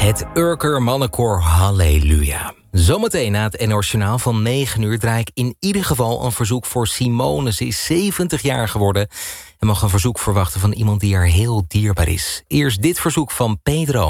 Het Urker Mannenkoor Halleluja. Zometeen na het NOS Journaal van 9 uur draai ik in ieder geval een verzoek voor Simone. Ze is 70 jaar geworden en mag een verzoek verwachten van iemand die haar heel dierbaar is. Eerst dit verzoek van Pedro.